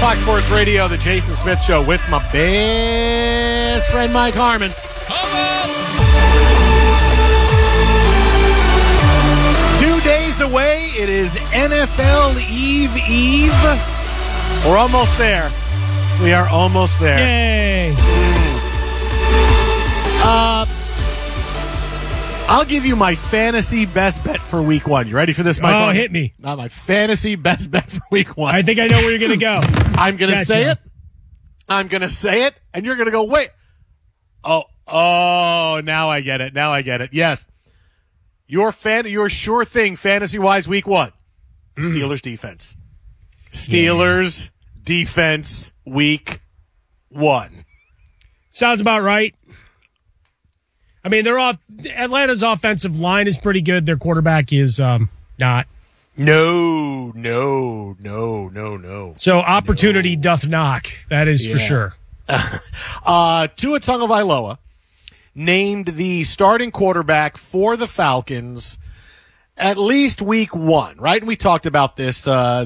Fox Sports Radio, the Jason Smith Show with my best friend Mike Harmon. 2 days away, it is NFL Eve. We're almost there. We are almost there. Yay! I'll give you my fantasy best bet for week one. You ready for this, Mike? Oh, hit me. My fantasy best bet for week one. I think I know where you're going to go. I'm going to say it. I'm going to say it, and you're going to go, wait. Oh, now I get it. Yes. Your sure thing, fantasy-wise, week one. Steelers defense. Steelers defense, week one. Sounds about right. I mean, Atlanta's offensive line is pretty good. Their quarterback is not. No. So opportunity doth knock. That is for sure. Tua Tagovailoa named the starting quarterback for the Falcons at least week one, right? And we talked about this,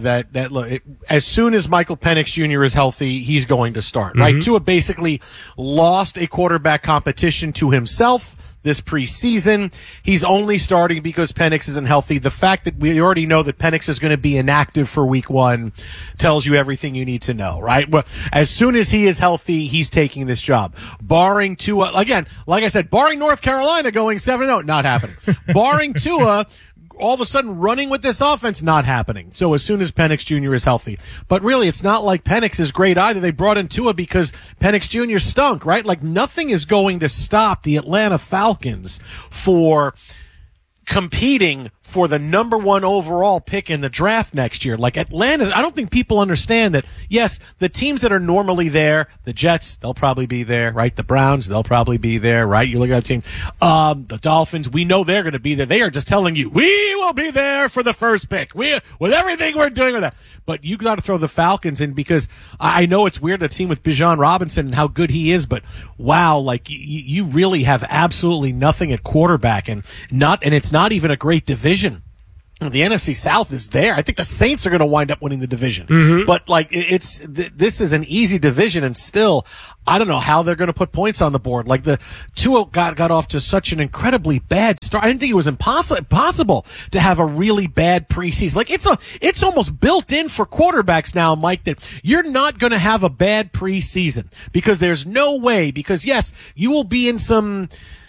as soon as Michael Penix Jr. is healthy, he's going to start, right? Tua basically lost a quarterback competition to himself this preseason. He's only starting because Penix isn't healthy. The fact that we already know that Penix is going to be inactive for week one tells you everything you need to know, right? Well, as soon as he is healthy, he's taking this job. Barring Tua, again, like I said, barring North Carolina going 7-0, not happening. Barring Tua, all of a sudden running with this offense, not happening. So as soon as Penix Jr. is healthy. But really, it's not like Penix is great either. They brought in Tua because Penix Jr. stunk, right? Like nothing is going to stop the Atlanta Falcons for competing for the number one overall pick in the draft next year. Like Atlanta, I don't think people understand that, yes, the teams that are normally there, the Jets, they'll probably be there, right? The Browns, they'll probably be there, right? You look at that team. The Dolphins, we know they're going to be there. They are just telling you, we will be there for the first pick. With everything we're doing with that. But you got to throw the Falcons in because I know it's weird, a team with Bijan Robinson and how good he is, but wow, like you really have absolutely nothing at quarterback and it's not even a great division. The NFC South is there. I think the Saints are going to wind up winning the division. But like this is an easy division, and still, I don't know how they're going to put points on the board. Like the Tua got off to such an incredibly bad start. I didn't think it was impossible to have a really bad preseason. Like it's almost built in for quarterbacks now, Mike, that you're not going to have a bad preseason because there's no way. Because yes, you will be in some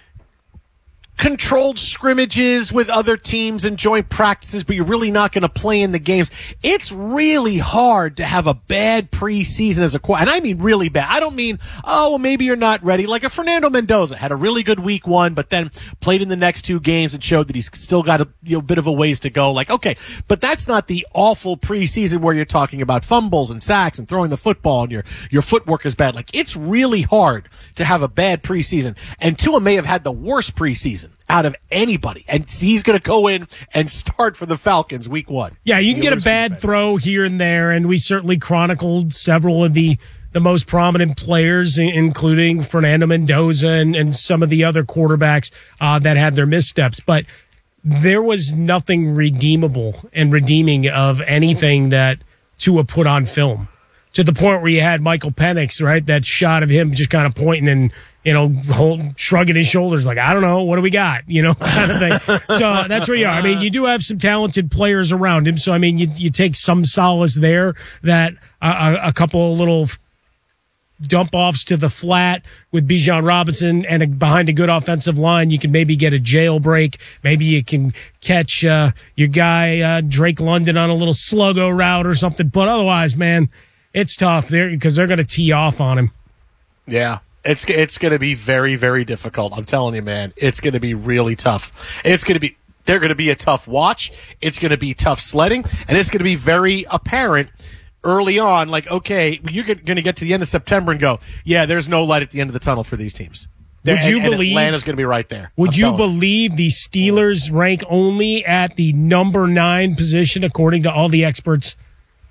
controlled scrimmages with other teams and joint practices, but you're really not going to play in the games. It's really hard to have a bad preseason as a quarterback. And I mean really bad. I don't mean, maybe you're not ready. Like a Fernando Mendoza had a really good week one, but then played in the next two games and showed that he's still got a bit of a ways to go. Like, okay, but that's not the awful preseason where you're talking about fumbles and sacks and throwing the football and your footwork is bad. Like, it's really hard to have a bad preseason. And Tua may have had the worst preseason out of anybody, and he's going to go in and start for the Falcons week one. Yeah, you can get a bad throw here and there, and we certainly chronicled several of the most prominent players, including Fernando Mendoza and some of the other quarterbacks that had their missteps. But there was nothing redeemable and redeeming of anything that Tua put on film, to the point where you had Michael Penix, right? That shot of him just kind of pointing and, shrugging his shoulders like, I don't know, what do we got? Kind of thing. So that's where you are. I mean, you do have some talented players around him. So, I mean, you take some solace there that a couple of little dump offs to the flat with Bijan Robinson and behind a good offensive line, you can maybe get a jailbreak. Maybe you can catch your guy Drake London on a little sluggo route or something. But otherwise, man, it's tough there because they're going to tee off on him. Yeah. It's going to be very, very difficult. I'm telling you, man, it's going to be really tough. They're going to be a tough watch. It's going to be tough sledding, and it's going to be very apparent early on. Like, okay, you're going to get to the end of September and go, yeah, there's no light at the end of the tunnel for these teams. Would you believe Atlanta's going to be right there? Would you believe the Steelers rank only at the number 9 position according to all the experts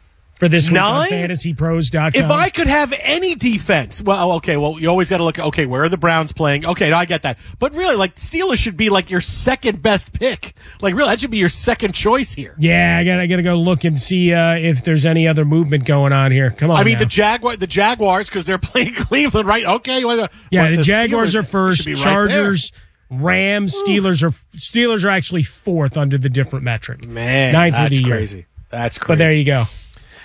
for this week 9? on fantasypros.com. If I could have any defense, well, you always got to look, okay, where are the Browns playing? Okay, I get that. But really, like, Steelers should be like your second best pick. Like, really, that should be your second choice here. Yeah, I gotta go look and see if there's any other movement going on here. Come on. I mean, now. the Jaguars, because they're playing Cleveland, right? Okay. The Jaguars are first. Right, Chargers, Rams, Steelers are actually fourth under the different metric. Man, ninth that's of the year. crazy. That's crazy. But there you go.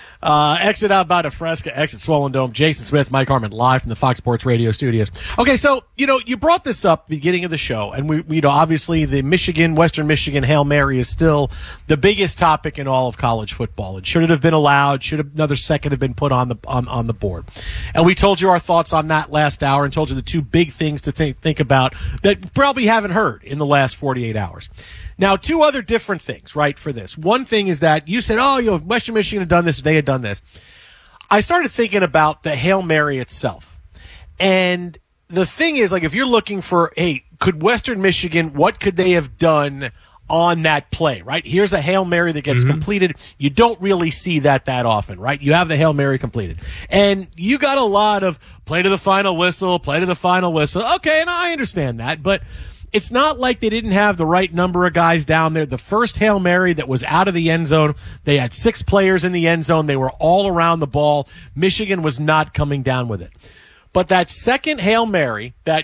Exit out by Fresca, exit Swollen Dome. Jason Smith, Mike Harmon, live from the Fox Sports Radio studios. Okay, so, you brought this up beginning of the show, and we obviously the Western Michigan Hail Mary is still the biggest topic in all of college football. It should have been allowed, should have another second have been put on the board. And we told you our thoughts on that last hour and told you the two big things to think about that you probably haven't heard in the last 48 hours. Now, two other different things, right, for this. One thing is that you said, Western Michigan had done this, they had done this. I started thinking about the Hail Mary itself. And the thing is, like, if you're looking for, hey, could Western Michigan, what could they have done on that play, right? Here's a Hail Mary that gets completed. You don't really see that often, right? You have the Hail Mary completed. And you got a lot of play to the final whistle. Okay, and I understand that, but it's not like they didn't have the right number of guys down there. The first Hail Mary that was out of the end zone, they had 6 players in the end zone. They were all around the ball. Michigan was not coming down with it. But that second Hail Mary that,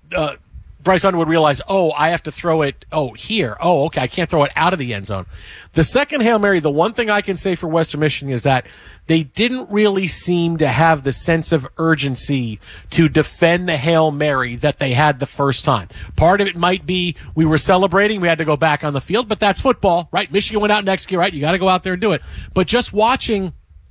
Bryce Underwood realized, I have to throw it, here. Okay, I can't throw it out of the end zone. The second Hail Mary, the one thing I can say for Western Michigan is that they didn't really seem to have the sense of urgency to defend the Hail Mary that they had the first time. Part of it might be we were celebrating, we had to go back on the field, but that's football, right? Michigan went out next year, right? You got to go out there and do it. But just watching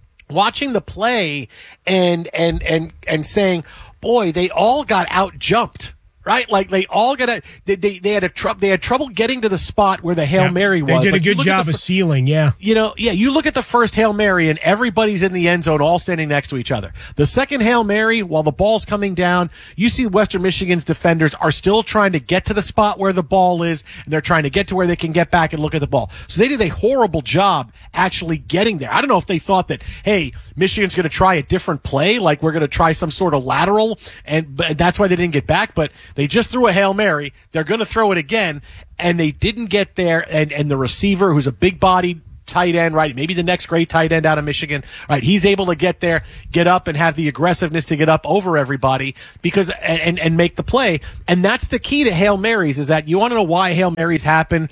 the play and saying, boy, they all got out jumped. Right, like they all they had trouble getting to the spot where the Hail Mary was. They did a good job of sealing, yeah. You look at the first Hail Mary and everybody's in the end zone, all standing next to each other. The second Hail Mary, while the ball's coming down, you see Western Michigan's defenders are still trying to get to the spot where the ball is, and they're trying to get to where they can get back and look at the ball. So they did a horrible job actually getting there. I don't know if they thought that, hey, Michigan's going to try a different play, like we're going to try some sort of lateral, and that's why they didn't get back, but they just threw a Hail Mary. They're going to throw it again, and they didn't get there. And the receiver, who's a big-bodied tight end, right, maybe the next great tight end out of Michigan, right, he's able to get there, get up, and have the aggressiveness to get up over everybody because and make the play. And that's the key to Hail Marys, is that you want to know why Hail Marys happen.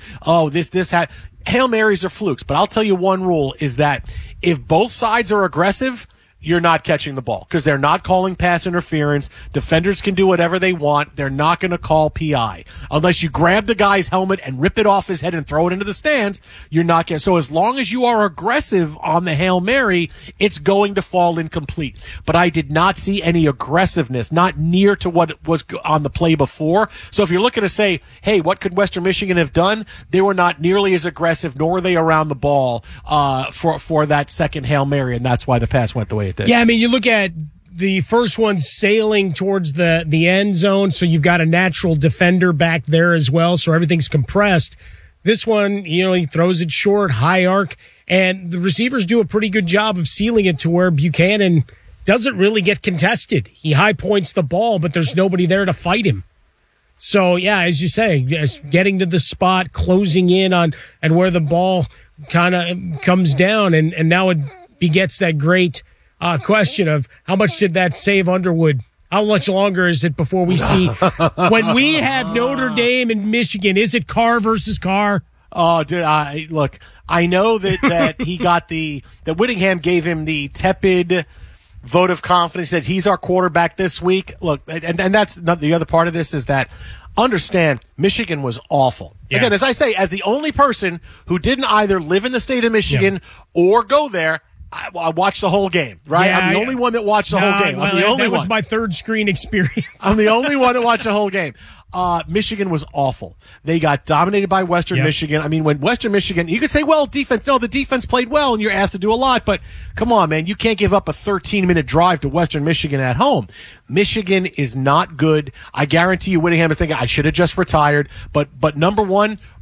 Hail Marys are flukes. But I'll tell you one rule is that if both sides are aggressive, you're not catching the ball because they're not calling pass interference. Defenders can do whatever they want. They're not going to call PI. Unless you grab the guy's helmet and rip it off his head and throw it into the stands, you're not getting. So as long as you are aggressive on the Hail Mary, it's going to fall incomplete. But I did not see any aggressiveness, not near to what was on the play before. So if you're looking to say, hey, what could Western Michigan have done? They were not nearly as aggressive, nor were they around the ball for that second Hail Mary, and that's why the pass went the way it did. Yeah, I mean, you look at the first one sailing towards the end zone, so you've got a natural defender back there as well, so everything's compressed. This one, he throws it short, high arc, and the receivers do a pretty good job of sealing it to where Buchanan doesn't really get contested. He high points the ball, but there's nobody there to fight him. So, yeah, as you say, getting to the spot, closing in on and where the ball kind of comes down, and now it begets that great question of how much did that save Underwood? How much longer is it before we see when we have Notre Dame and Michigan? Is it Carr versus Carr? Oh, dude, look, I know that he got that Whittingham gave him the tepid vote of confidence that he's our quarterback this week. Look, and that's not the other part of this is that understand Michigan was awful. Yeah. Again, as I say, as the only person who didn't either live in the state of Michigan or go there, I watched the whole game, right? Yeah, I'm the only one that watched the whole game. I'm the only that was one. my third screen experience. I'm the only one that watched the whole game. Michigan was awful. They got dominated by Western Michigan. I mean, when Western Michigan, you could say, well, defense. No, the defense played well, and you're asked to do a lot. But come on, man, you can't give up a 13-minute drive to Western Michigan at home. Michigan is not good. I guarantee you, Whittingham is thinking, I should have just retired. But number one,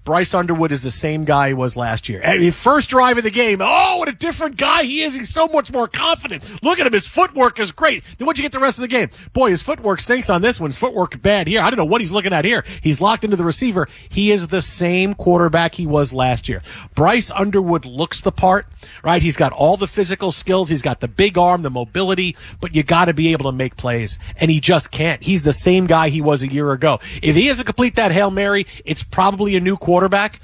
Bryce Underwood is the same guy he was last year. I mean, first drive of the game, oh, what a different guy he is. He's so much more confident. Look at him. His footwork is great. Then what'd you get the rest of the game? Boy, his footwork stinks on this one. His footwork bad here. I don't know what he's looking at here. He's locked into the receiver. He is the same quarterback he was last year. Bryce Underwood looks the part, right? He's got all the physical skills. He's got the big arm, the mobility, but you got to be able to make plays, and he just can't. He's the same guy he was a year ago. If he doesn't complete that Hail Mary, it's probably a new quarterback,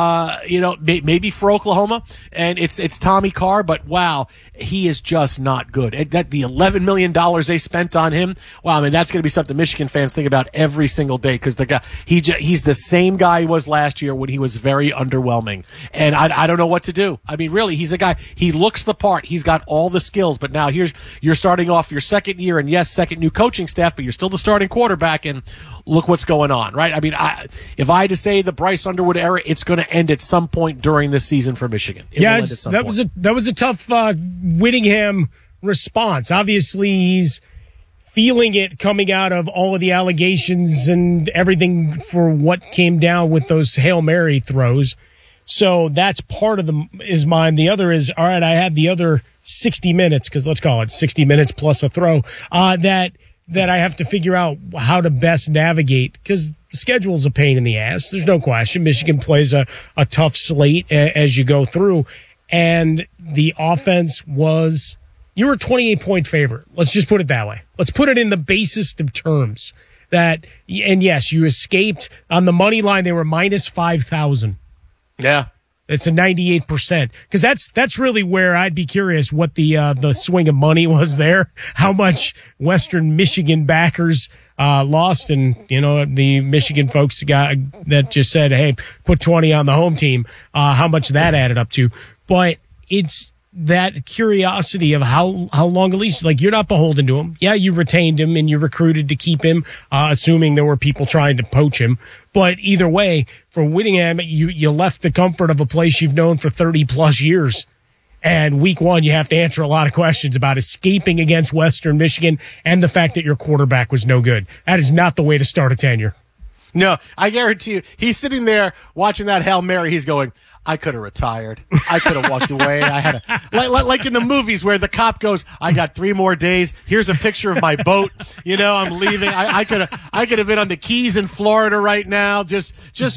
maybe for Oklahoma, and it's Tommy Carr, but wow, he is just not good. That the $11 million they spent on him, wow, I mean, that's going to be something Michigan fans think about every single day, because the guy, he's the same guy he was last year when he was very underwhelming, and I don't know what to do. I mean, really, he's a guy, he looks the part, he's got all the skills, but now you're starting off your second year, and yes, second new coaching staff, but you're still the starting quarterback, and look what's going on, right? I mean, if I had to say the Bryce Underwood era, it's going to end at some point during this season for Michigan. That was a tough Whittingham response. Obviously, he's feeling it coming out of all of the allegations and everything for what came down with those Hail Mary throws. So that's part of his mind. The other is, all right, I had the other 60 minutes, because let's call it 60 minutes plus a throw, that I have to figure out how to best navigate, because the schedule's a pain in the ass. There's no question. Michigan plays a tough slate as you go through. And the offense was, you were a 28-point favorite. Let's just put it that way. Let's put it in the basest of terms. And yes, you escaped on the money line. They were minus 5,000. Yeah. It's a 98%, because that's really where I'd be curious what the swing of money was there, how much Western Michigan backers lost, and the Michigan folks that just said, hey, put 20 on the home team, how much that added up to. But it's that curiosity of how long at least, like, you're not beholden to him. Yeah, you retained him and you recruited to keep him, assuming there were people trying to poach him. But either way, for Whittingham, you left the comfort of a place you've known for 30 plus years. And week one, you have to answer a lot of questions about escaping against Western Michigan and the fact that your quarterback was no good. That is not the way to start a tenure. No, I guarantee you, he's sitting there watching that Hail Mary. He's going, I could have retired. I could have walked away. I had like in the movies where the cop goes, I got 3 more days. Here's a picture of my boat. I'm leaving. I could have been on the Keys in Florida right now. Just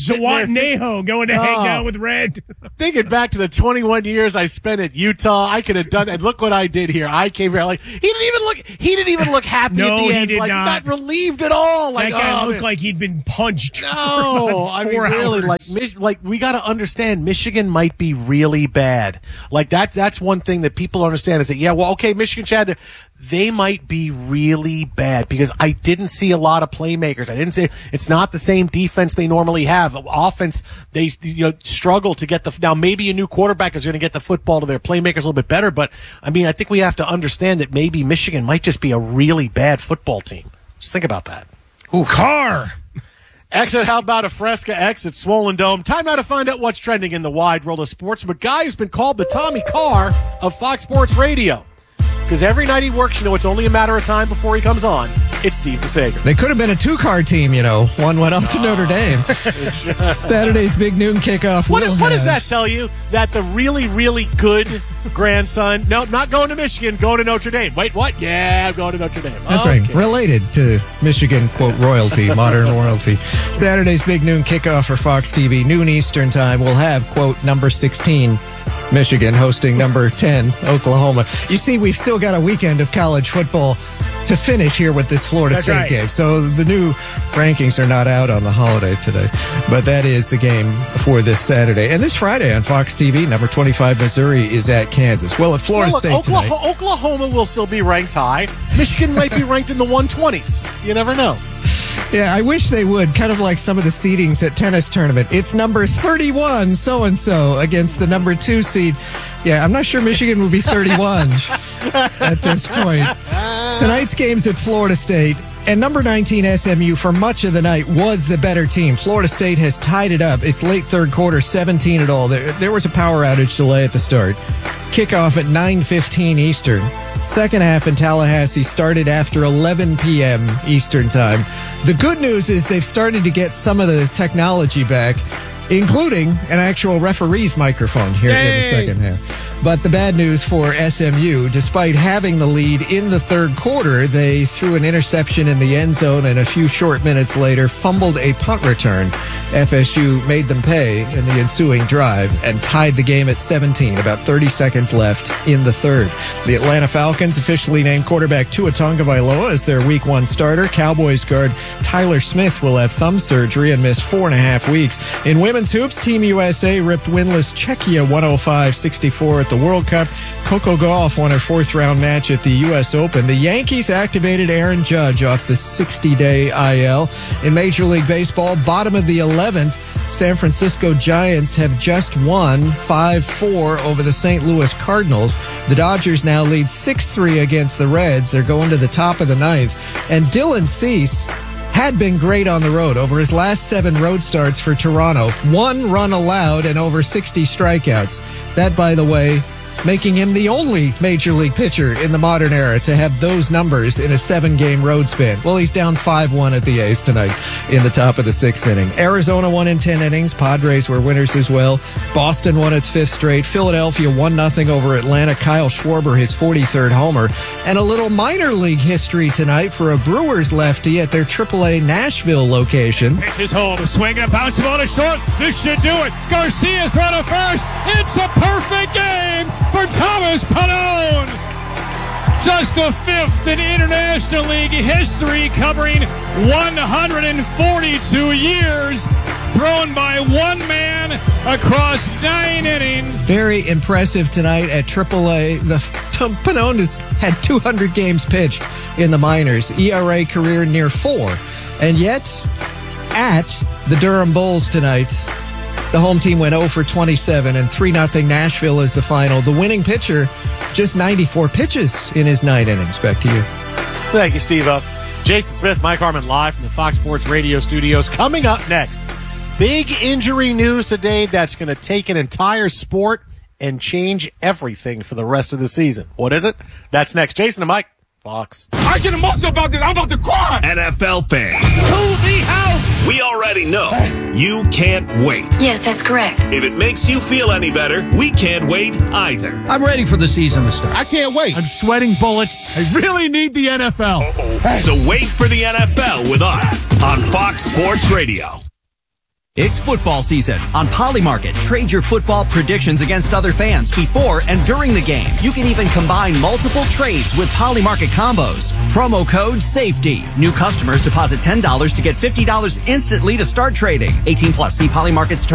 Neho going to hang out with Red. Thinking back to the 21 years I spent at Utah, I could have done it. Look what I did here. I came here like he didn't even look happy at the end. He did not relieved at all. Like, that guy looked like he'd been punched. No, I mean, really, like we got to understand. Michigan might be really bad. Like that's one thing that people understand is that, yeah, well, okay, Michigan, Chad, they might be really bad, because I didn't see a lot of playmakers. I didn't see, it's not the same defense they normally have. Offense, they struggle to get now maybe a new quarterback is going to get the football to their playmakers a little bit better, but I mean, I think we have to understand that maybe Michigan might just be a really bad football team. Just think about that. Ooh, Carr. Exit, how about a Fresca X at Swollen Dome? Time now to find out what's trending in the wide world of sports from a guy who's been called the Tommy Carr of Fox Sports Radio. Because every night he works, it's only a matter of time before he comes on. It's Steve DeSager. They could have been a 2-car team, One went off to Notre Dame. Saturday's big noon kickoff. What does that tell you? That the really, really good grandson, no, not going to Michigan, going to Notre Dame. Wait, what? Yeah, I'm going to Notre Dame. That's right. Related to Michigan, quote, royalty, modern royalty. Saturday's big noon kickoff for Fox TV, noon Eastern time. We'll have, quote, number 16. Michigan hosting number 10, Oklahoma. You see, we've still got a weekend of college football to finish here with this Florida State game. So the new rankings are not out on the holiday today. But that is the game for this Saturday. And this Friday on Fox TV, number 25, Missouri is at Kansas. Well, at Florida State tonight. Oklahoma will still be ranked high. Michigan might be ranked in the 120s. You never know. Yeah, I wish they would, kind of like some of the seedings at tennis tournament. It's number 31 so-and-so against the number 2 seed. Yeah, I'm not sure Michigan will be 31 at this point. Tonight's game's at Florida State, and number 19 SMU for much of the night was the better team. Florida State has tied it up. It's late third quarter, 17 at all. There was a power outage delay at the start. Kickoff at 9:15 Eastern. Second half in Tallahassee started after 11 p.m. Eastern time. The good news is they've started to get some of the technology back. including an actual referee's microphone here in the second half. But the bad news for SMU, despite having the lead in the third quarter, they threw an interception in the end zone and a few short minutes later fumbled a punt return. FSU made them pay in the ensuing drive and tied the game at 17, about 30 seconds left in the third. The Atlanta Falcons officially named quarterback Tua Tagovailoa as their Week 1 starter. Cowboys guard Tyler Smith will have thumb surgery and miss 4.5 weeks. In women's hoops, Team USA ripped winless Czechia 105-64 at the World Cup. Coco Gauff won her fourth-round match at the U.S. Open. The Yankees activated Aaron Judge off the 60-day IL. In Major League Baseball, bottom of the 11th, San Francisco Giants have just won 5-4 over the St. Louis Cardinals. The Dodgers now lead 6-3 against the Reds. They're going to the top of the ninth. And Dylan Cease had been great on the road. Over his last 7 road starts for Toronto, 1 run allowed and over 60 strikeouts. That, by the way, making him the only Major League pitcher in the modern era to have those numbers in a 7-game road span. Well, he's down 5-1 at the A's tonight in the top of the 6th inning. Arizona won in 10 innings. Padres were winners as well. Boston won its 5th straight. Philadelphia 1-0 over Atlanta. Kyle Schwarber his 43rd homer. And a little minor league history tonight for a Brewers lefty at their AAA Nashville location. Pitches home, swing and bounce the ball to short. This should do it. Garcia's thrown to first. It's a perfect game for Thomas Pannone. Just the 5th in International League history, covering 142 years, thrown by one man across 9 innings. Very impressive tonight at AAA. Pannone has had 200 games pitched in the minors. ERA career near 4. And yet, at the Durham Bulls tonight, the home team went 0 for 27, and 3-0 Nashville is the final. The winning pitcher, just 94 pitches in his 9 innings. Back to you. Thank you, Steve-O. Jason Smith, Mike Harmon live from the Fox Sports Radio studios. Coming up next, big injury news today that's going to take an entire sport and change everything for the rest of the season. What is it? That's next. Jason and Mike, Fox. I get emotional about this. I'm about to cry. NFL fans, To the house. we already know you can't wait. Yes, that's correct. If it makes you feel any better, we can't wait either. I'm ready for the season to start. I can't wait. I'm sweating bullets. I really need the NFL. So wait for the NFL with us on Fox Sports Radio. It's football season. On Polymarket, trade your football predictions against other fans before and during the game. You can even combine multiple trades with Polymarket combos. Promo code SAFETY. New customers deposit $10 to get $50 instantly to start trading. 18 plus. See Polymarket's terms.